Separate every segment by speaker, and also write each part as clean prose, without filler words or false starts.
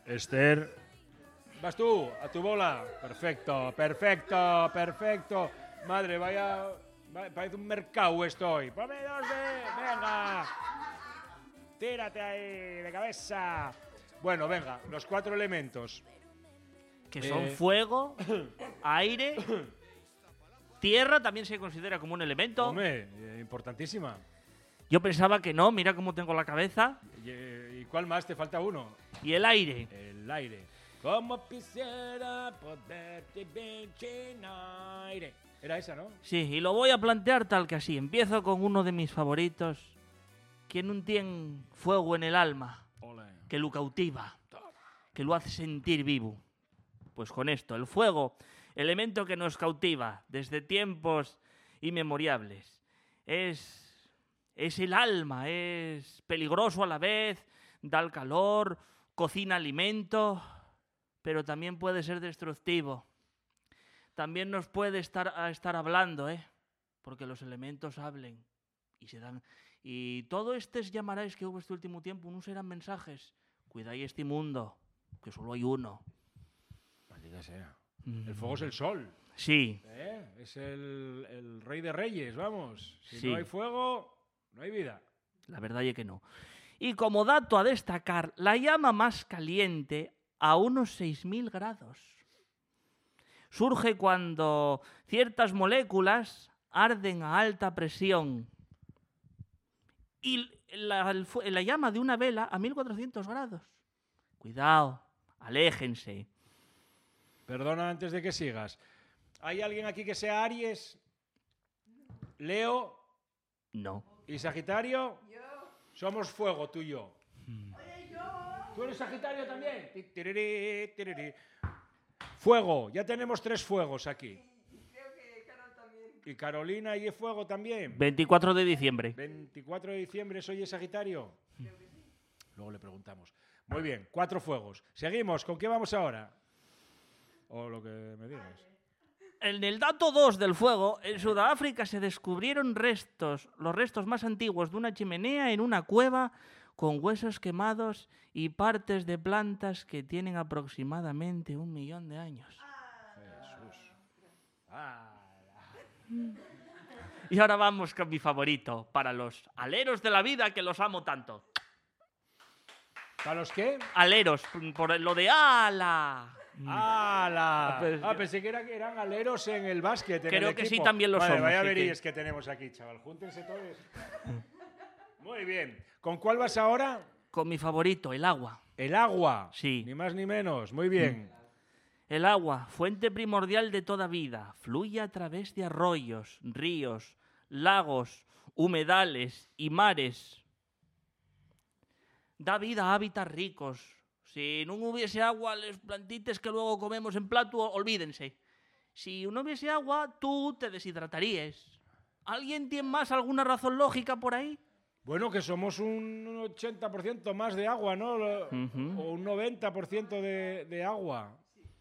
Speaker 1: Esther. Vas tú, a tu bola. Perfecto, perfecto, perfecto. Madre, vaya. Parece un mercado estoy. Ponme 2 de. Venga. Tírate ahí, de cabeza. Bueno, venga, los 4 elementos.
Speaker 2: Que son fuego, aire, tierra, también se considera como un elemento.
Speaker 1: Hombre, importantísima.
Speaker 2: Yo pensaba que no, mira cómo tengo la cabeza.
Speaker 1: ¿Y cuál más? Te falta uno.
Speaker 2: Y el aire.
Speaker 1: El aire. Como quisiera poderte ver sin aire. Era esa, ¿no?
Speaker 2: Sí, y lo voy a plantear tal que así. Empiezo con uno de mis favoritos. Quien no tiene fuego en el alma,
Speaker 1: Ole.
Speaker 2: que lo cautiva, que lo hace sentir vivo. Pues con esto, el fuego, elemento que nos cautiva desde tiempos inmemorables. Es el alma, es peligroso a la vez, da el calor, cocina alimento, pero también puede ser destructivo. También nos puede estar hablando, porque los elementos hablen y se dan. Y todo estos llamaráis que hubo este último tiempo no serán mensajes. Cuidáis este mundo, que solo hay uno.
Speaker 1: Maldita sea. El fuego es el sol.
Speaker 2: Sí.
Speaker 1: Es el rey de reyes, vamos. Si
Speaker 2: Sí.
Speaker 1: no hay fuego, no hay vida.
Speaker 2: La verdad es que no. Y como dato a destacar, la llama más caliente a unos 6.000 grados surge cuando ciertas moléculas arden a alta presión y la llama de una vela a 1.400 grados. Cuidado, aléjense.
Speaker 1: Perdona antes de que sigas. ¿Hay alguien aquí que sea Aries? ¿Leo?
Speaker 2: No.
Speaker 1: ¿Y Sagitario? Yo. Somos fuego, tú y yo. Oye, yo. ¿Tú eres Sagitario también? Tiriri, tiriri. Fuego, ya tenemos 3 fuegos aquí.
Speaker 3: Y creo que Carol también.
Speaker 1: ¿Y Carolina y fuego también?
Speaker 2: 24 de diciembre.
Speaker 1: 24 de diciembre, ¿soy Sagitario? Creo que sí. Luego le preguntamos. Muy bien, 4 fuegos. Seguimos, ¿con qué vamos ahora? O lo que me digas.
Speaker 2: En el dato 2 del fuego, en Sudáfrica se descubrieron los restos más antiguos de una chimenea en una cueva con huesos quemados y partes de plantas que tienen aproximadamente 1 millón de años.
Speaker 1: Jesús.
Speaker 2: Y ahora vamos con mi favorito, para los aleros de la vida que los amo tanto.
Speaker 1: ¿Para los qué?
Speaker 2: Aleros, por lo de ala.
Speaker 1: ¡Hala! Pensé que eran aleros en el básquet.
Speaker 2: Creo que sí, también lo
Speaker 1: somos.
Speaker 2: somos.
Speaker 1: Vaya veríes que tenemos aquí, chaval. Júntense todos. Muy bien. ¿Con cuál vas ahora?
Speaker 2: Con mi favorito, el agua.
Speaker 1: El agua.
Speaker 2: Sí.
Speaker 1: Ni más ni menos. Muy bien.
Speaker 2: El agua, fuente primordial de toda vida, fluye a través de arroyos, ríos, lagos, humedales y mares. Da vida a hábitats ricos. Si no hubiese agua, les plantites que luego comemos en plato, olvídense. Si no hubiese agua, tú te deshidratarías. ¿Alguien tiene más alguna razón lógica por ahí?
Speaker 1: Bueno, que somos un 80% más de agua, ¿no? O un 90% de agua.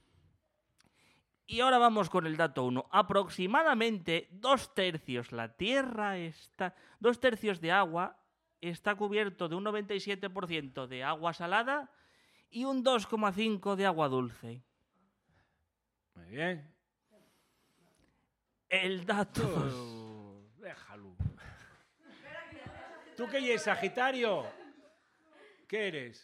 Speaker 2: Y ahora vamos con el dato 1. Aproximadamente 2/3 la Tierra está... 2/3 de agua está cubierto de un 97% de agua salada y un 2,5% de agua dulce.
Speaker 1: Muy bien.
Speaker 2: El dato 2.
Speaker 1: Déjalo. ¿Tú qué eres, Sagitario? ¿Qué eres?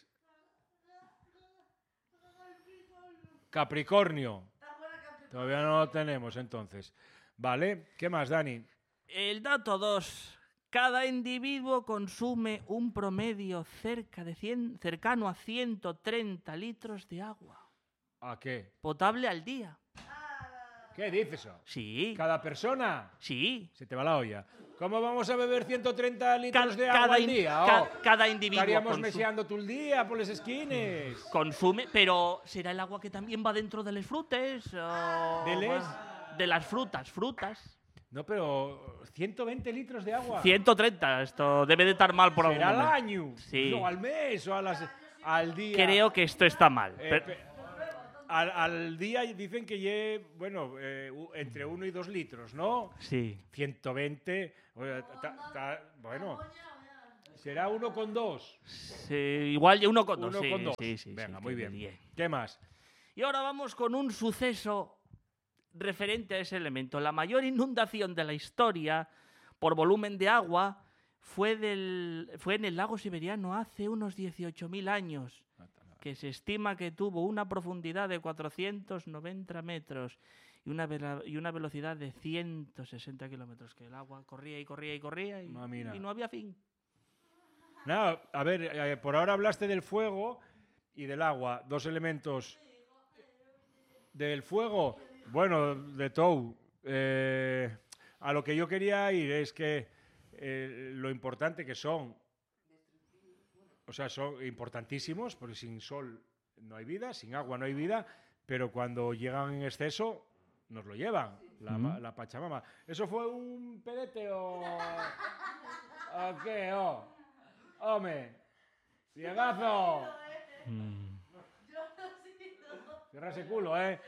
Speaker 1: Capricornio. Todavía no lo tenemos, entonces. Vale. ¿Qué más, Dani?
Speaker 2: El dato 2. Cada individuo consume un promedio cercano a 130 litros de agua.
Speaker 1: ¿A qué?
Speaker 2: Potable al día.
Speaker 1: ¿Qué dices eso?
Speaker 2: Sí.
Speaker 1: ¿Cada persona?
Speaker 2: Sí.
Speaker 1: Se te va la olla. ¿Cómo vamos a beber 130 litros de agua al día?
Speaker 2: Cada individuo
Speaker 1: estaríamos meseando todo el día por las esquines.
Speaker 2: Consume, pero ¿será el agua que también va dentro de las frutas? De las frutas.
Speaker 1: No, pero 120 litros de agua.
Speaker 2: 130, esto debe de estar mal por algún
Speaker 1: ¿Será
Speaker 2: momento.
Speaker 1: al año?
Speaker 2: Sí.
Speaker 1: No, al mes o al día.
Speaker 2: Creo que esto está mal.
Speaker 1: Al día dicen que entre 1 y 2 litros, ¿no?
Speaker 2: Sí.
Speaker 1: 120. Bueno. Será 1,2.
Speaker 2: Sí, igual 1,2.
Speaker 1: 1,2.
Speaker 2: Sí,
Speaker 1: Venga,
Speaker 2: sí,
Speaker 1: muy
Speaker 2: que
Speaker 1: bien. ¿Qué más?
Speaker 2: Y ahora vamos con un suceso referente a ese elemento. La mayor inundación de la historia por volumen de agua fue en el lago siberiano hace unos 18.000 años, que se estima que tuvo una profundidad de 490 metros y una velocidad de 160 kilómetros, que el agua corría y corría y corría y no había fin.
Speaker 1: No, a ver, por ahora hablaste del fuego y del agua, dos elementos. Del fuego, bueno, de todo. A lo que yo quería ir es que lo importante que son, o sea, son importantísimos, porque sin sol no hay vida, sin agua no hay vida, pero cuando llegan en exceso nos lo llevan, la Pachamama. ¿Eso fue un pedete o qué? ¡Home! ¡Ciegazo! Cierra ese culo, ¿eh?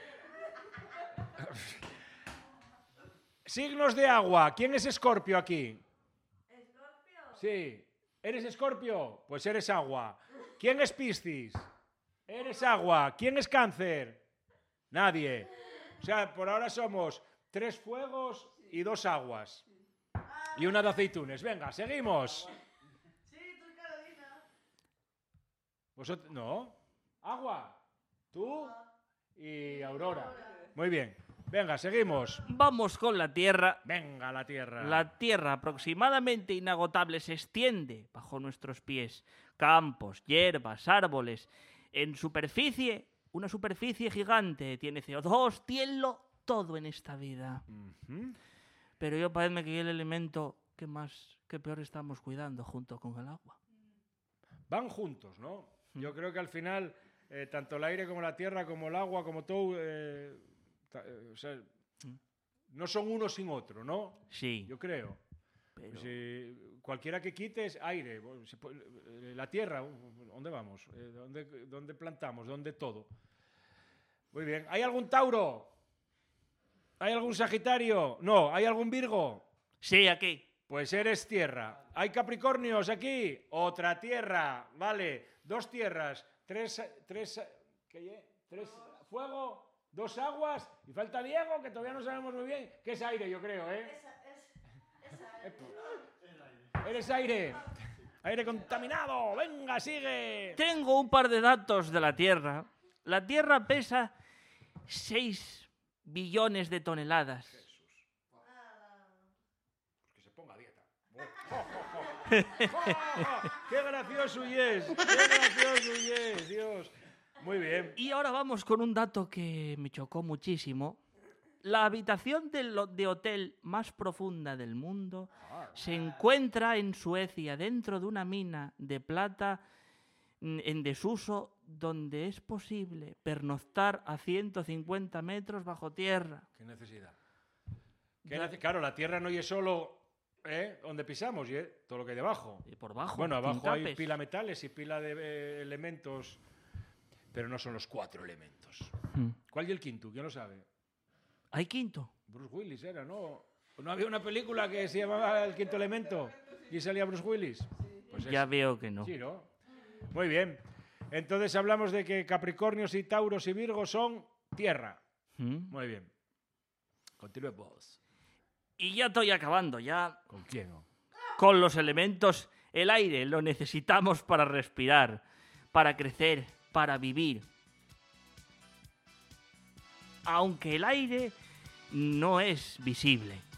Speaker 1: Signos de agua. ¿Quién es Escorpio aquí?
Speaker 3: ¿Escorpio?
Speaker 1: Sí. ¿Eres Escorpio? Pues eres agua. ¿Quién es Piscis? Eres agua. ¿Quién es Cáncer? Nadie. O sea, por ahora somos 3 fuegos y 2 aguas. Y una de aceitunes. Venga, seguimos.
Speaker 3: Sí, tú y Carolina.
Speaker 1: Vosotros, no. Agua. Tú y Aurora. Muy bien. Venga, seguimos.
Speaker 2: Vamos con la Tierra.
Speaker 1: Venga, la Tierra.
Speaker 2: La Tierra, aproximadamente inagotable, se extiende bajo nuestros pies. Campos, hierbas, árboles. En superficie, una superficie gigante. Tiene CO2, tienlo, todo en esta vida. Pero yo parece que es el elemento que peor estamos cuidando junto con el agua.
Speaker 1: Van juntos, ¿no? Yo creo que al final, tanto el aire como la tierra, como el agua, como todo, o sea, no son uno sin otro, ¿no?
Speaker 2: Sí.
Speaker 1: Yo creo.
Speaker 2: Pero...
Speaker 1: Si cualquiera que quites, aire, la tierra, ¿dónde vamos? ¿Dónde plantamos? ¿Dónde todo? Muy bien. ¿Hay algún Tauro? ¿Hay algún Sagitario? No. ¿Hay algún Virgo?
Speaker 2: Sí, aquí.
Speaker 1: Pues eres tierra. ¿Hay Capricornios aquí? Otra tierra. Vale. 2 tierras. 3 fuego, 2 aguas. Y falta Diego, que todavía no sabemos muy bien. Que es aire, yo creo, ¿eh? Eres aire. Aire contaminado. Venga, sigue.
Speaker 2: Tengo un par de datos de la Tierra. La Tierra pesa 6 billones de toneladas.
Speaker 1: Que se ponga a dieta. ¡Qué gracioso y es! ¡Qué gracioso y es! Dios. Muy bien.
Speaker 2: Y ahora vamos con un dato que me chocó muchísimo. La habitación de hotel más profunda del mundo se encuentra en Suecia, dentro de una mina de plata en desuso, donde es posible pernoctar a 150 metros bajo tierra.
Speaker 1: ¿Qué necesidad? Claro, la tierra no es solo donde pisamos, y todo lo que hay debajo.
Speaker 2: Y por bajo.
Speaker 1: Bueno, abajo hay
Speaker 2: capes.
Speaker 1: pila metales y pila de elementos, pero no son los 4 elementos. ¿Cuál y el quinto? ¿Quién lo sabe?
Speaker 2: ¿Hay quinto?
Speaker 1: Bruce Willis era, ¿no? ¿No había una película que se llamaba El quinto elemento y salía Bruce Willis? Pues
Speaker 2: ya veo que no.
Speaker 1: Sí, ¿no? Muy bien. Entonces hablamos de que Capricornios y Tauros y Virgos son tierra. Muy bien. Continúe vos.
Speaker 2: Y ya estoy acabando, ya.
Speaker 1: ¿Con quién?
Speaker 2: Con los elementos. El aire lo necesitamos para respirar, para crecer, para vivir. Aunque el aire no es visible.